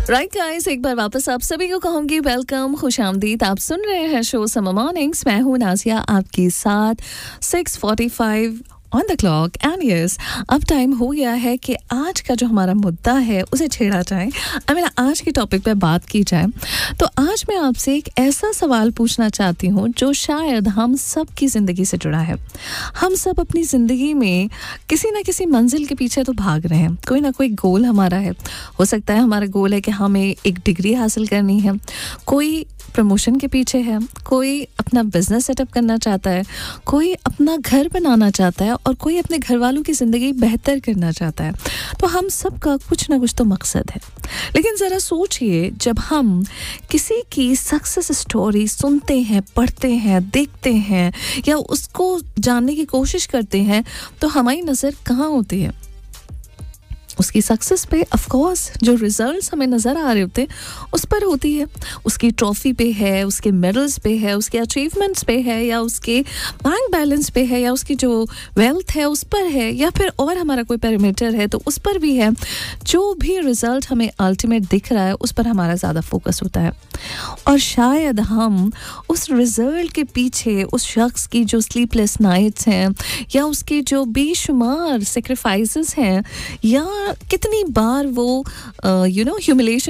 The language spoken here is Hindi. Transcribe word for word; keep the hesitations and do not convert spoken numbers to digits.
राइट गाइस, एक बार वापस आप सभी को कहूंगी वेलकम, खुशामदीद। आप सुन रहे हैं शो समर मॉर्निंग्स। मैं हूं नाजिया आपके साथ। Six forty five on the clock and yes, अब टाइम हो गया है कि आज का जो हमारा मुद्दा है उसे छेड़ा जाए। आई मीन आज के टॉपिक पे बात की जाए। तो आज मैं आपसे एक ऐसा सवाल पूछना चाहती हूँ जो शायद हम सब की ज़िंदगी से जुड़ा है। हम सब अपनी ज़िंदगी में किसी ना किसी मंजिल के पीछे तो भाग रहे हैं। कोई ना कोई गोल हमारा है। हो सकता है हमारा गोल है कि हमें एक डिग्री हासिल करनी है, कोई प्रमोशन के पीछे है, कोई अपना बिजनेस सेटअप करना चाहता है, कोई अपना घर बनाना चाहता है और कोई अपने घर वालों की ज़िंदगी बेहतर करना चाहता है। तो हम सब का कुछ ना कुछ तो मकसद है। लेकिन ज़रा सोचिए, जब हम किसी की सक्सेस स्टोरी सुनते हैं, पढ़ते हैं, देखते हैं या उसको जानने की कोशिश करते हैं तो हमारी नज़र कहाँ होती है? उसकी सक्सेस पे। ऑफ कोर्स जो रिजल्ट्स हमें नज़र आ रहे होते हैं उस पर होती है। उसकी ट्रॉफी पे है, उसके मेडल्स पे है, उसके अचीवमेंट्स पे है, या उसके बैंक बैलेंस पे है, या उसकी जो वेल्थ है उस पर है, या फिर और हमारा कोई पैरामीटर है तो उस पर भी है। जो भी रिजल्ट हमें अल्टीमेट दिख रहा है उस पर हमारा ज़्यादा फोकस होता है। और शायद हम उस रिजल्ट के पीछे उस शख्स की जो स्लीपलेस नाइट्स हैं, या उसके जो बेशुमार सेक्रीफाइसेस हैं, या कितनी बार वो यू नो ह्यूमिलेशन